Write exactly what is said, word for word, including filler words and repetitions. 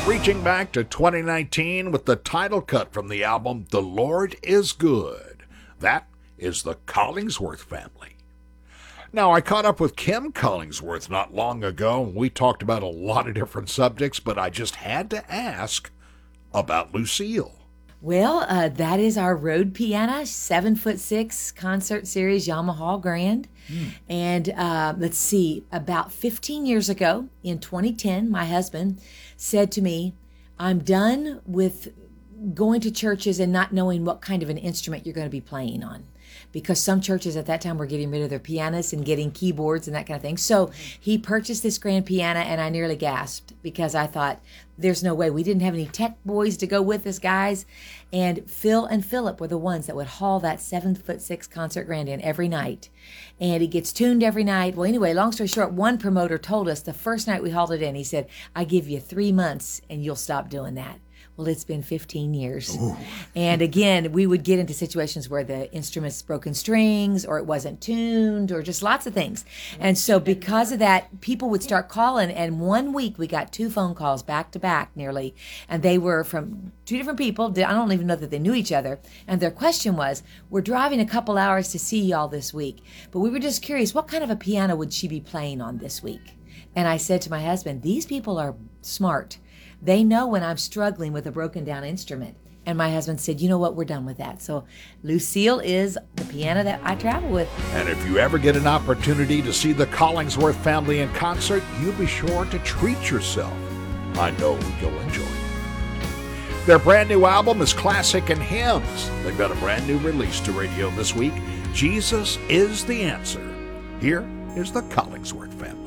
Reaching back to twenty nineteen with the title cut from the album The Lord is Good. That is the Collingsworth family. Now, I caught up with Kim Collingsworth not long ago, and we talked about a lot of different subjects, but I just had to ask about Lucille. Well, uh, that is our road piano, seven foot six concert series Yamaha Grand. Mm. And uh, let's see, about fifteen years ago, in twenty ten, my husband said to me, I'm done with going to churches and not knowing what kind of an instrument you're going to be playing on. Because some churches at that time were getting rid of their pianists and getting keyboards and that kind of thing. So he purchased this grand piano, and I nearly gasped because I thought, there's no way. We didn't have any tech boys to go with us, guys. And Phil and Philip were the ones that would haul that seven foot six concert grand in every night. And it gets tuned every night. Well, anyway, long story short, one promoter told us the first night we hauled it in, he said, I give you three months and you'll stop doing that. Well, it's been fifteen years. Ooh. And again, we would get into situations where the instrument's broken strings or it wasn't tuned or just lots of things. And so because of that, people would start calling. And one week we got two phone calls back to back nearly. And they were from two different people. I don't even know that they knew each other. And their question was, we're driving a couple hours to see y'all this week, but we were just curious, what kind of a piano would she be playing on this week? And I said to my husband, these people are smart. They know when I'm struggling with a broken down instrument. And my husband said, you know what, we're done with that. So Lucille is the piano that I travel with. And if you ever get an opportunity to see the Collingsworth family in concert, you be sure to treat yourself. I know you'll enjoy it. Their brand new album is Classic and Hymns. They've got a brand new release to radio this week. Jesus is the Answer. Here is the Collingsworth family.